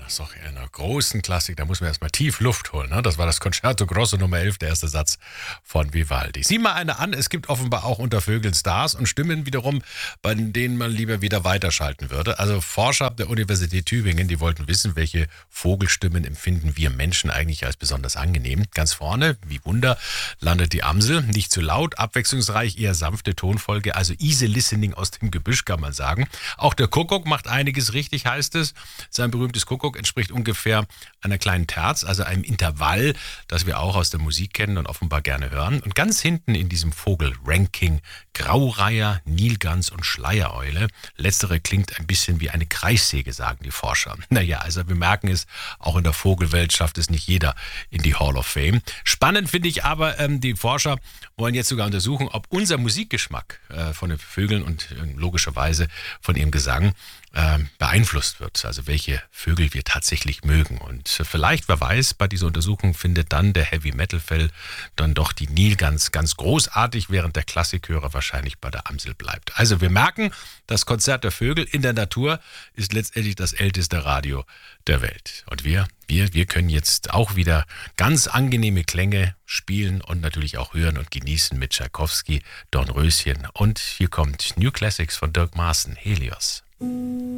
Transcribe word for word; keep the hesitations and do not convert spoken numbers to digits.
ist doch einer großen Klassik, da muss man erstmal tief Luft holen. Ne? Das war das Concerto Grosso Nummer elf, der erste Satz von Vivaldi. Sieh mal eine an, es gibt offenbar auch unter Vögeln Stars und Stimmen wiederum, bei denen man lieber wieder weiterschalten würde. Also Forscher der Universität Tübingen, die wollten wissen, welche Vogelstimmen empfinden wir Menschen eigentlich als besonders angenehm. Ganz vorne, wie Wunder, landet die Amsel. Nicht zu laut, abwechslungsreich, eher sanfte Tonfolge, also easy listening aus dem Gebüsch, kann man sagen. Auch der Kuckuck macht einiges richtig, heißt es. Sein berühmtes Kuckuck entspricht ungefähr einer kleinen Terz, also einem Intervall, das wir auch aus der Musik kennen und offenbar gerne hören. Und ganz hinten in diesem Vogel-Ranking Graureiher, Nilgans und Schleiereule. Letztere klingt ein bisschen wie eine Kreissäge, sagen die Forscher. Naja, also wir merken es, auch in der Vogelwelt schafft es nicht jeder in die Hall of Fame. Spannend finde ich aber, ähm, die Forscher wollen jetzt sogar untersuchen, ob unser Musikgeschmack äh, von den Vögeln und äh, logischerweise von ihrem Gesang äh, beeinflusst wird. Also welche Vögel wir tatsächlich mögen. Und vielleicht, wer weiß, bei dieser Untersuchung findet dann der Heavy-Metal-Fell dann doch die Nilgans ganz großartig, während der Klassikhörer wahrscheinlich bei der Amsel bleibt. Also wir merken, das Konzert der Vögel in der Natur ist letztendlich das älteste Radio der Welt. Und wir, wir, wir können jetzt auch wieder ganz angenehme Klänge spielen und natürlich auch hören und genießen mit Tschaikowski, Dornröschen. Und hier kommt New Classics von Dirk Maaßen, Helios.